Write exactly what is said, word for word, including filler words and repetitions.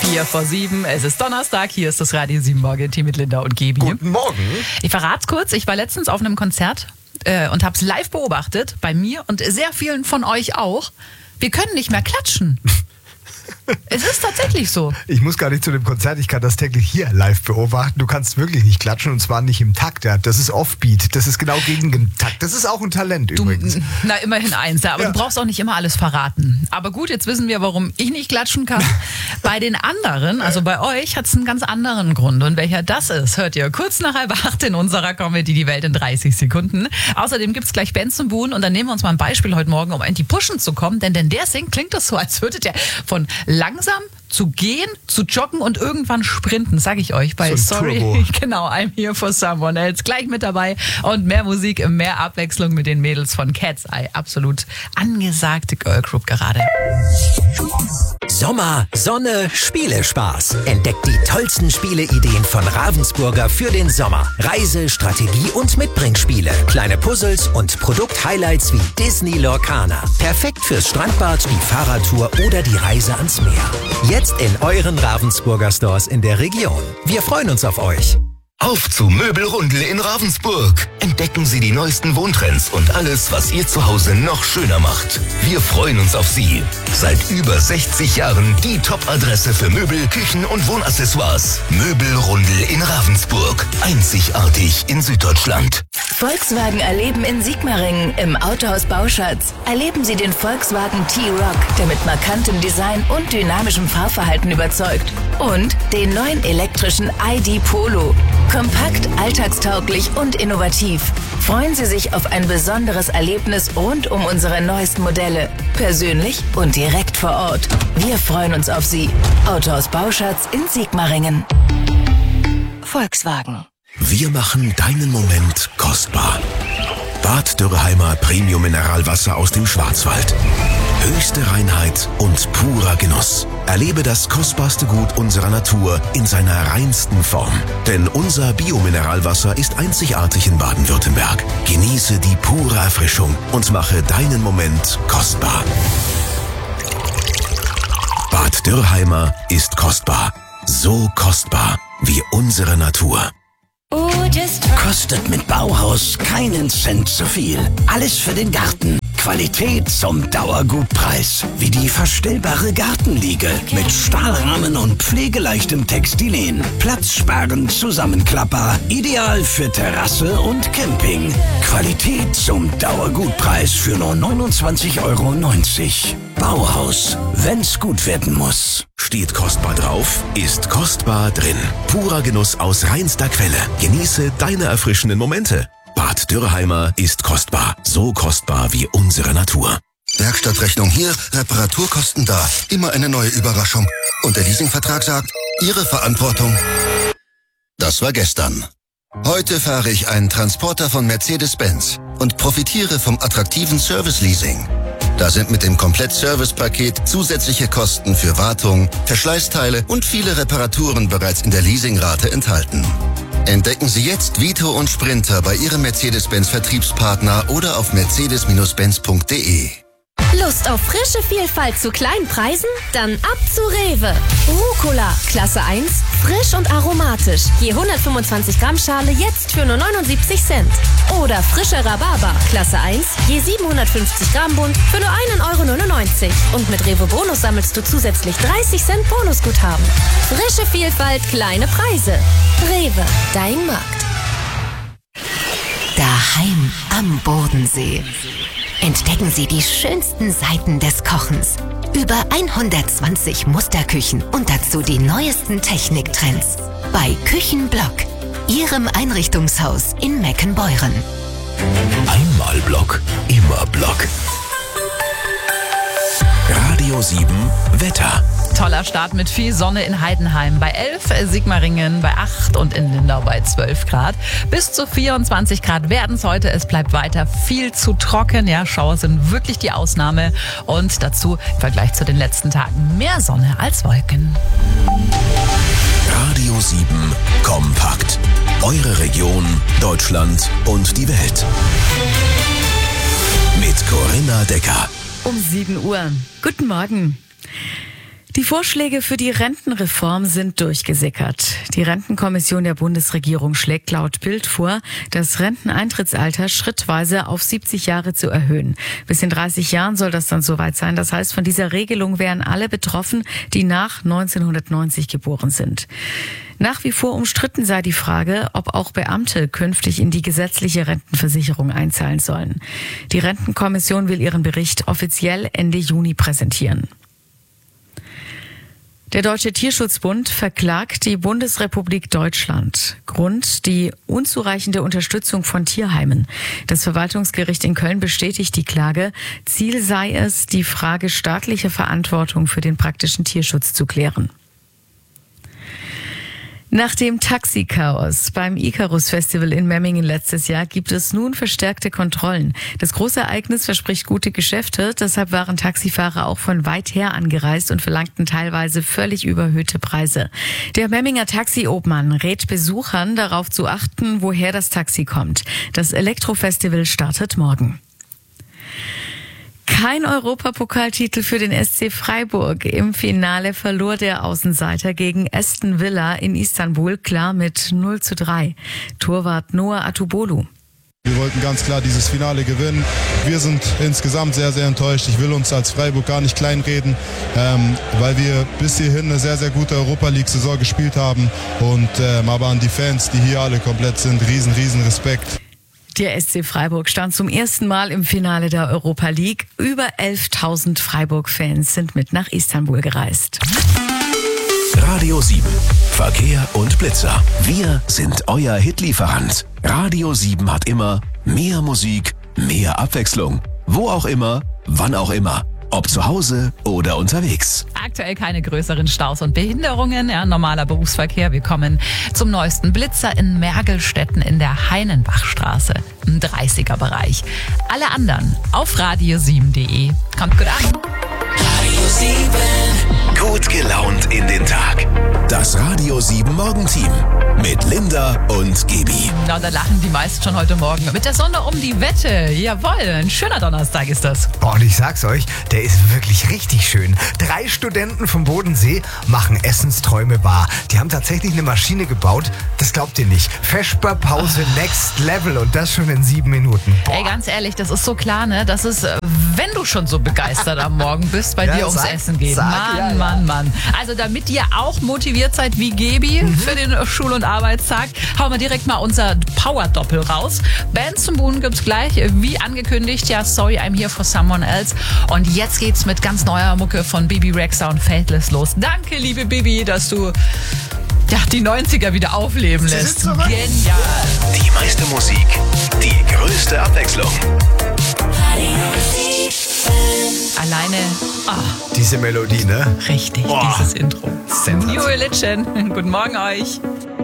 Vier vor sieben, es ist Donnerstag, hier ist das Radio sieben Morgen-Team mit Linda und Gebi. Guten Morgen. Ich verrat's kurz, ich war letztens auf einem Konzert äh, und hab's live beobachtet, bei mir und sehr vielen von euch auch. Wir können nicht mehr klatschen. Es ist tatsächlich so. Ich muss gar nicht zu dem Konzert, ich kann das täglich hier live beobachten. Du kannst wirklich nicht klatschen und zwar nicht im Takt. Ja. Das ist Offbeat, das ist genau gegen den Takt. Das ist auch ein Talent du, übrigens. Na, immerhin eins, ja, aber ja. Du brauchst auch nicht immer alles verraten. Aber gut, jetzt wissen wir, warum ich nicht klatschen kann. Bei den anderen, also bei euch, hat es einen ganz anderen Grund. Und welcher das ist, hört ihr kurz nach halb acht in unserer Comedy Die Welt in dreißig Sekunden. Außerdem gibt es gleich Benson Boone und dann nehmen wir uns mal ein Beispiel heute Morgen, um in die Pushen zu kommen. Denn wenn der singt, klingt das so, als würde der von langsam zu gehen, zu joggen und irgendwann sprinten, sag ich euch bei so Sorry. Turbo. Genau, I'm here for someone else. Gleich mit dabei und mehr Musik, mehr Abwechslung mit den Mädels von Cat's Eye. Absolut angesagte Girlgroup gerade. Sommer, Sonne, Spielespaß. Entdeckt die tollsten Spieleideen von Ravensburger für den Sommer. Reise-, Strategie- und Mitbringspiele. Kleine Puzzles und Produkthighlights wie Disney Lorcaner. Perfekt fürs Strandbad, die Fahrradtour oder die Reise ans Meer. Jetzt in euren Ravensburger Stores in der Region. Wir freuen uns auf euch. Auf zu Möbelrundel in Ravensburg. Entdecken Sie die neuesten Wohntrends und alles, was Ihr Zuhause noch schöner macht. Wir freuen uns auf Sie. Seit über sechzig Jahren die Top-Adresse für Möbel, Küchen und Wohnaccessoires. Möbelrundel in Ravensburg. Einzigartig in Süddeutschland. Volkswagen erleben in Sigmaringen im Autohaus Bauschatz. Erleben Sie den Volkswagen T-Roc, der mit markantem Design und dynamischem Fahrverhalten überzeugt. Und den neuen elektrischen I D Polo. Kompakt, alltagstauglich und innovativ. Freuen Sie sich auf ein besonderes Erlebnis rund um unsere neuesten Modelle. Persönlich und direkt vor Ort. Wir freuen uns auf Sie. Autohaus Bauschatz in Sigmaringen. Volkswagen. Wir machen deinen Moment kostbar. Bad Dürrheimer Premium Mineralwasser aus dem Schwarzwald. Höchste Reinheit und purer Genuss. Erlebe das kostbarste Gut unserer Natur in seiner reinsten Form. Denn unser Biomineralwasser ist einzigartig in Baden-Württemberg. Genieße die pure Erfrischung und mache deinen Moment kostbar. Bad Dürrheimer ist kostbar. So kostbar wie unsere Natur. Kostet mit Bauhaus keinen Cent zu viel. Alles für den Garten. Qualität zum Dauergutpreis. Wie die verstellbare Gartenliege mit Stahlrahmen und pflegeleichtem Textilien. Platzsparend, zusammenklappbar. Ideal für Terrasse und Camping. Qualität zum Dauergutpreis für nur neunundzwanzig Euro neunzig. Bauhaus, wenn's gut werden muss. Steht kostbar drauf, ist kostbar drin. Purer Genuss aus reinster Quelle. Genieße deine erfrischenden Momente. Bad Dürrheimer ist kostbar. So kostbar wie unsere Natur. Werkstattrechnung hier, Reparaturkosten da. Immer eine neue Überraschung. Und der Leasingvertrag sagt, Ihre Verantwortung. Das war gestern. Heute fahre ich einen Transporter von Mercedes-Benz und profitiere vom attraktiven Service-Leasing. Da sind mit dem Komplett-Service-Paket zusätzliche Kosten für Wartung, Verschleißteile und viele Reparaturen bereits in der Leasingrate enthalten. Entdecken Sie jetzt Vito und Sprinter bei Ihrem Mercedes-Benz-Vertriebspartner oder auf mercedes Bindestrich benz punkt de. Lust auf frische Vielfalt zu kleinen Preisen? Dann ab zu Rewe. Rucola, Klasse eins, frisch und aromatisch. Je hundertfünfundzwanzig Gramm Schale jetzt für nur neunundsiebzig Cent. Oder frischer Rhabarber, Klasse eins, je siebenhundertfünfzig Gramm Bund für nur einen Euro neunundneunzig. Und mit Rewe Bonus sammelst du zusätzlich dreißig Cent Bonusguthaben. Frische Vielfalt, kleine Preise. Rewe, dein Markt. Daheim am Bodensee. Entdecken Sie die schönsten Seiten des Kochens. Über hundertzwanzig Musterküchen und dazu die neuesten Techniktrends. Bei Küchenblock, Ihrem Einrichtungshaus in Meckenbeuren. Einmal Block, immer Block. Radio sieben Wetter. Toller Start mit viel Sonne in Heidenheim bei elf, Sigmaringen bei acht und in Lindau bei zwölf Grad. Bis zu vierundzwanzig Grad werden es heute. Es bleibt weiter viel zu trocken. Ja, Schauer sind wirklich die Ausnahme. Und dazu im Vergleich zu den letzten Tagen mehr Sonne als Wolken. Radio sieben Kompakt. Eure Region, Deutschland und die Welt. Mit Corinna Decker. Um sieben Uhr. Guten Morgen. Die Vorschläge für die Rentenreform sind durchgesickert. Die Rentenkommission der Bundesregierung schlägt laut Bild vor, das Renteneintrittsalter schrittweise auf siebzig Jahre zu erhöhen. Bis in dreißig Jahren soll das dann soweit sein. Das heißt, von dieser Regelung wären alle betroffen, die nach neunzehnhundertneunzig geboren sind. Nach wie vor umstritten sei die Frage, ob auch Beamte künftig in die gesetzliche Rentenversicherung einzahlen sollen. Die Rentenkommission will ihren Bericht offiziell Ende Juni präsentieren. Der Deutsche Tierschutzbund verklagt die Bundesrepublik Deutschland. Grund die unzureichende Unterstützung von Tierheimen. Das Verwaltungsgericht in Köln bestätigt die Klage. Ziel sei es, die Frage staatlicher Verantwortung für den praktischen Tierschutz zu klären. Nach dem Taxi-Chaos beim Icarus-Festival in Memmingen letztes Jahr gibt es nun verstärkte Kontrollen. Das große Ereignis verspricht gute Geschäfte, deshalb waren Taxifahrer auch von weit her angereist und verlangten teilweise völlig überhöhte Preise. Der Memminger Taxi-Obmann rät Besuchern, darauf zu achten, woher das Taxi kommt. Das Elektrofestival startet morgen. Kein Europapokaltitel für den S C Freiburg. Im Finale verlor der Außenseiter gegen Aston Villa in Istanbul klar mit null zu drei. Torwart Noah Atubolu. Wir wollten ganz klar dieses Finale gewinnen. Wir sind insgesamt sehr, sehr enttäuscht. Ich will uns als Freiburg gar nicht kleinreden, ähm, weil wir bis hierhin eine sehr, sehr gute Europa-League-Saison gespielt haben. Und ähm, aber an die Fans, die hier alle komplett sind, riesen, riesen Respekt. Der S C Freiburg stand zum ersten Mal im Finale der Europa League. Über elftausend Freiburg-Fans sind mit nach Istanbul gereist. Radio sieben. Verkehr und Blitzer. Wir sind euer Hitlieferant. Radio sieben hat immer mehr Musik, mehr Abwechslung. Wo auch immer, wann auch immer. Ob zu Hause oder unterwegs. Aktuell keine größeren Staus und Behinderungen. Ja, normaler Berufsverkehr. Wir kommen zum neuesten Blitzer in Mergelstetten in der Heinenbachstraße im dreißiger Bereich. Alle anderen auf radio sieben punkt de. Kommt gut an. Radio sieben. Gut gelaunt in den Tag. Das Radio sieben Morgenteam mit Linda und Gibi. Na, da lachen die meisten schon heute Morgen. Mit der Sonne um die Wette. Jawohl, ein schöner Donnerstag ist das. Oh, und ich sag's euch, der ist wirklich richtig schön. Drei Studenten vom Bodensee machen Essensträume wahr. Die haben tatsächlich eine Maschine gebaut. Das glaubt ihr nicht. Vesperpause oh. Next Level und das schon in sieben Minuten. Boah. Ey, ganz ehrlich, das ist so klar, ne? Das ist, wenn du schon so begeistert am Morgen bist, bei ja, dir ums sag, Essen geht. Sag, Mann, ja, ja. Mann, Mann. Also damit ihr auch motiviert seid wie Gebi mhm. für den Schul- und Arbeitstag, hauen wir direkt mal unser Power-Doppel raus. Bands zum Buhnen gibt's gleich, wie angekündigt. Ja, Sorry, I'm Here for Someone Else. Und jetzt geht's mit ganz neuer Mucke von Bibi Rexha und Faithless los. Danke, liebe Bibi, dass du ja, die neunziger wieder aufleben lässt. So genial. Die meiste Musik, die größte Abwechslung. Alleine, oh, diese Melodie, ne? Richtig, oh. dieses Intro. New Religion. Guten Morgen euch.